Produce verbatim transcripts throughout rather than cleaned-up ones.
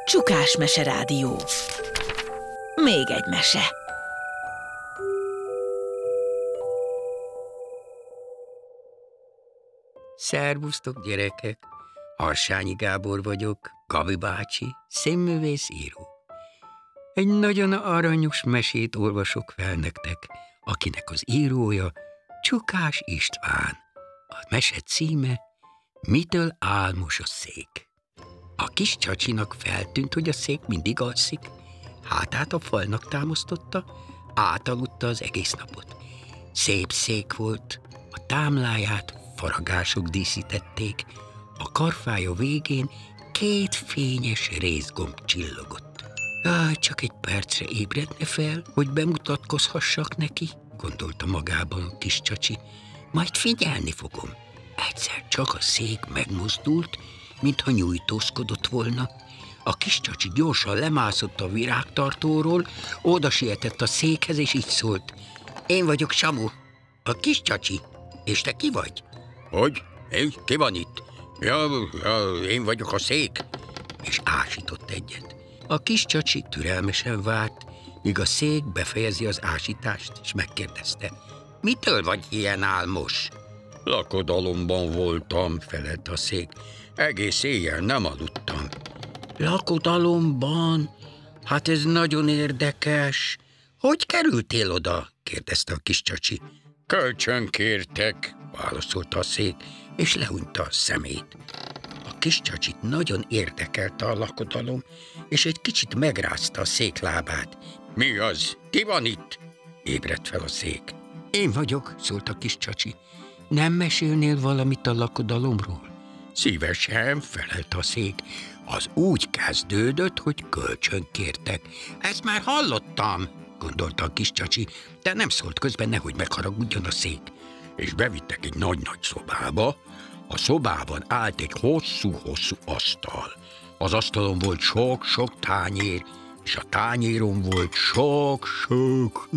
Csukás Mese Rádió. Még egy mese. Szervusztok, gyerekek! Harsányi Gábor vagyok, Gabi bácsi, színművész író. Egy nagyon aranyos mesét olvasok fel nektek, akinek az írója Csukás István. A mese címe Mitől álmos a szék. A kis csacsinak feltűnt, hogy a szék mindig alszik, hátát a falnak támasztotta, átaludta az egész napot. Szép szék volt, a támláját faragások díszítették, a karfája végén két fényes rézgomb csillogott. Jaj, csak egy percre ébredne fel, hogy bemutatkozhassak neki, gondolta magában a kis csacsi. Majd figyelni fogom. Egyszer csak a szék megmozdult, mintha nyújtózkodott volna. A kis csacsi gyorsan lemászott a virágtartóról, oda sietett a székhez, és így szólt. Én vagyok Samu, a kis csacsi. És te ki vagy? Hogy? Én? Ki van itt? Ja, ja, én vagyok a szék. És ásított egyet. A kis csacsi türelmesen várt, míg a szék befejezi az ásítást, és megkérdezte. Mitől vagy ilyen álmos? Lakodalomban voltam, felelt a szék. Egész éjjel nem aludtam. Lakodalomban? Hát ez nagyon érdekes. Hogy kerültél oda? kérdezte a kis csacsi. Kölcsön kértek, válaszolta a szék, és lehúnyta a szemét. A kis csacsit nagyon érdekelte a lakodalom, és egy kicsit megrázta a szék lábát. Mi az? Ki van itt? Ébredt fel a szék. Én vagyok, szólt a kis csacsi. Nem mesélnél valamit a lakodalomról? Szívesen, felelt a szék. Az úgy kezdődött, hogy kölcsön kértek. Ezt már hallottam, gondolta a kis csacsi, de nem szólt közben, nehogy megharagudjon a szék. És bevittek egy nagy-nagy szobába. A szobában állt egy hosszú-hosszú asztal. Az asztalon volt sok-sok tányér, és a tányéron volt sok-sok...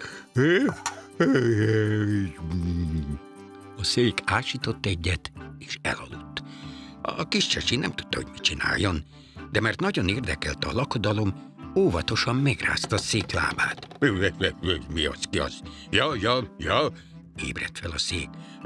A szék ásított egyet, és elaludt. A kis csacsi nem tudta, hogy mit csináljon, de mert nagyon érdekelte a lakodalom, óvatosan megrázta a szék lábát. Mi az, ki az? Ja, ja, ja, ébredt fel a szék.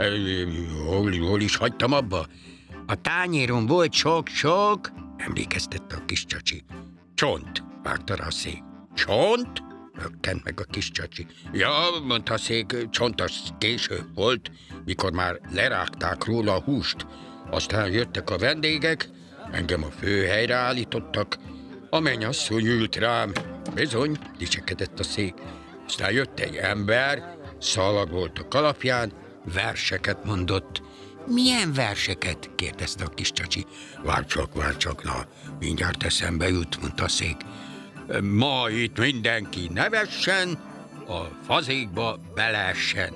Hol, hol is hagytam abba? A tányéron volt sok-sok, emlékeztette a kis csacsi. Csont, vágta rá a szék. Csont? Rökkent meg a kis csacsi. Ja, mondta a szék, csont az késő volt, mikor már lerágták róla a húst. Aztán jöttek a vendégek, engem a főhelyre állítottak. A mennyasszony ült rám. Bizony, dicsekedett a szék. Aztán jött egy ember, szalag volt a kalapján, verseket mondott. Milyen verseket? kérdezte a kis csacsi. Várj csak, várj csak, na, mindjárt eszembe jut, mondta a szék. Ma itt mindenki nevessen, a fazékba beleessen.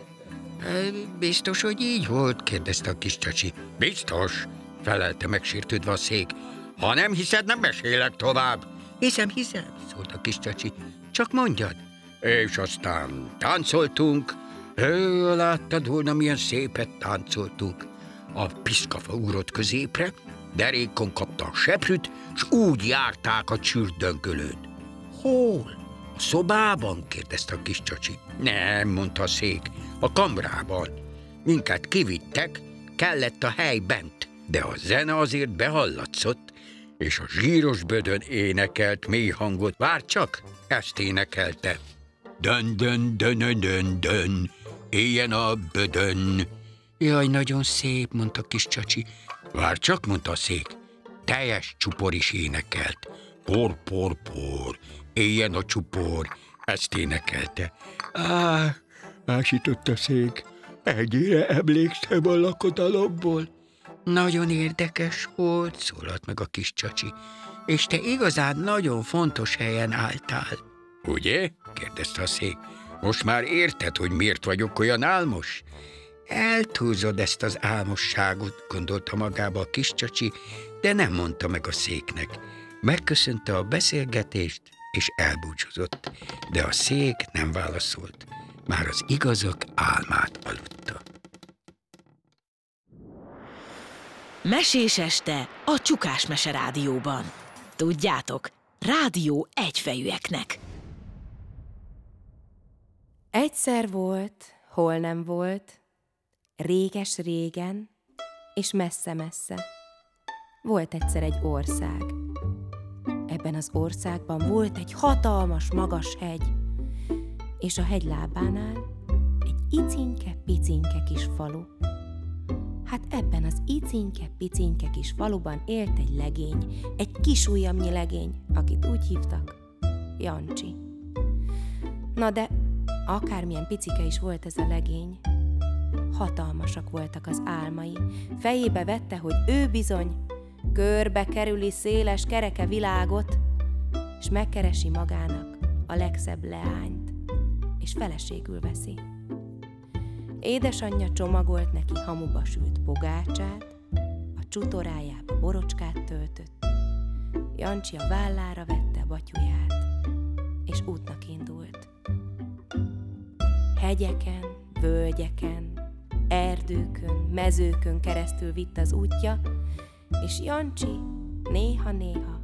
Biztos, hogy így volt? kérdezte a kis csacsi. Biztos, felelte megsértődve a szék. Ha nem hiszed, nem mesélek tovább. Hiszem, hiszem, szólt a kis csacsi. Csak mondjad. És aztán táncoltunk. Ő, láttad volna, milyen szépet táncoltunk. A piszkafa ugrott középre, derékon kapta a seprűt, s úgy járták a csürdöngölőt. Hol? A szobában? kérdezte a kis csacsi. Nem, mondta a szék, a kamrában. Minket kivittek, kellett a hely bent, de a zene azért behallatszott, és a zsíros bödön énekelt mély hangot. Várj csak, ezt énekelte. Dön, dön, dön, dön, dön, éljen a bödön. Jaj, nagyon szép, mondta kis csacsi. Várj csak, mondta a szék, teljes csupor is énekelt. Por, por, por, éljen a csupor, ezt énekelte. Á, ásított a szék, egyére emlékszem a lakodalomból. Nagyon érdekes volt, szólalt meg a kis csacsi, és te igazán nagyon fontos helyen álltál. Ugye? kérdezte a szék. Most már érted, hogy miért vagyok olyan álmos? Eltúlzod ezt az álmosságot, gondolta magába a kis csacsi, de nem mondta meg a széknek. Megköszönte a beszélgetést, és elbúcsúzott, de a szék nem válaszolt. Már az igazak álmát aludta. Mesés este a Csukás Mese Rádióban. Tudjátok, rádió egyfejűeknek. Egyszer volt, hol nem volt, réges-régen és messze-messze. Volt egyszer egy ország. Ebben az országban volt egy hatalmas, magas hegy, és a hegy lábánál egy icinke-picinke kis falu. Hát ebben az icinke-picinke kis faluban élt egy legény, egy kisujjamnyi legény, akit úgy hívtak, Jancsi. Na de akármilyen picike is volt ez a legény, hatalmasak voltak az álmai. Fejébe vette, hogy ő bizony körbe kerüli széles kereke világot, és megkeresi magának a legszebb leányt, és feleségül veszi. Édesanyja csomagolt neki hamuba sült pogácsát, a csutorájába borocskát töltött, Jancsi a vállára vette a batyuját, és útnak indult. Hegyeken, völgyeken, erdőkön, mezőkön keresztül vitt az útja, és Jancsi néha-néha